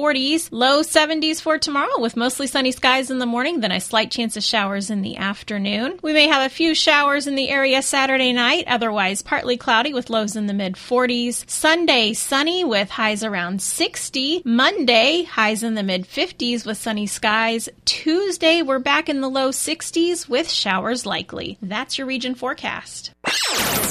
40s. Low 70s for tomorrow with mostly sunny skies in the morning, then a slight chance of showers in the afternoon. We may have a few showers in the area Saturday night, otherwise partly cloudy with lows in the mid-40s. Sunday, sunny with highs around 60. Monday, highs in the mid-50s with sunny skies. Tuesday, we're back in the low 60s with showers likely. That's your region forecast.